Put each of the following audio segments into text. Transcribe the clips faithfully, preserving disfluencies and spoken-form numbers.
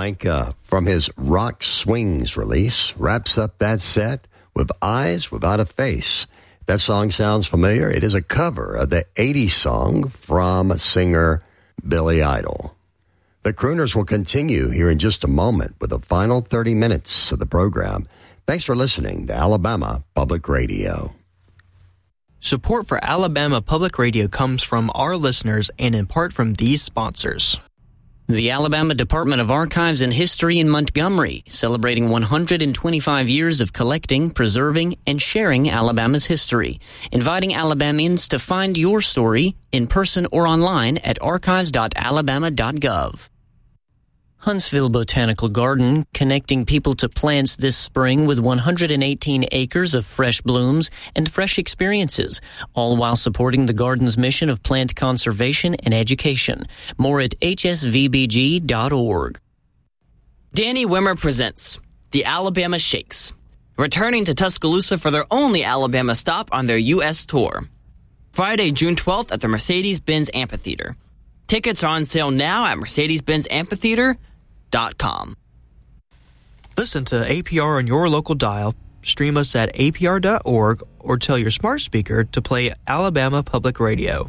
Anka, from his Rock Swings release, wraps up that set with Eyes Without a Face. If that song sounds familiar, it is a cover of the eighties song from singer Billy Idol. The Crooners will continue here in just a moment with the final thirty minutes of the program. Thanks for listening to Alabama Public Radio. Support for Alabama Public Radio comes from our listeners and in part from these sponsors. The Alabama Department of Archives and History in Montgomery, celebrating one hundred twenty-five years of collecting, preserving, and sharing Alabama's history, inviting Alabamians to find your story in person or online at archives dot alabama dot gov. Huntsville Botanical Garden, connecting people to plants this spring with one hundred eighteen acres of fresh blooms and fresh experiences, all while supporting the garden's mission of plant conservation and education. More at h s v b g dot org. Danny Wimmer presents the Alabama Shakes, returning to Tuscaloosa for their only Alabama stop on their U S tour. Friday, June twelfth at the Mercedes-Benz Amphitheater. Tickets are on sale now at mercedes benz amphitheater dot com. Listen to A P R on your local dial, stream us at a p r dot org, or tell your smart speaker to play Alabama Public Radio.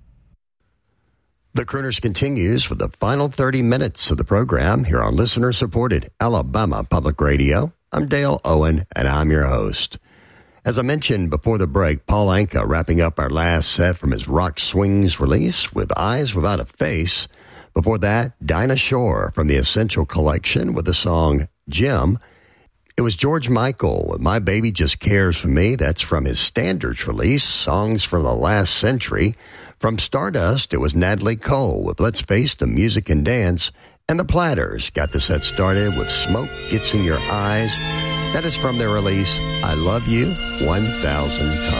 The Crooners continues for the final thirty minutes of the program here on listener-supported Alabama Public Radio. I'm Dale Owen, and I'm your host. As I mentioned before the break, Paul Anka wrapping up our last set from his Rock Swings release with Eyes Without a Face. Before that, Dinah Shore from the Essential Collection with the song Jim. It was George Michael with My Baby Just Cares for Me. That's from his Standards release, Songs from the Last Century. From Stardust, it was Natalie Cole with Let's Face the Music and Dance. And the Platters got the set started with Smoke Gets in Your Eyes. That is from their release, I Love You one thousand Times.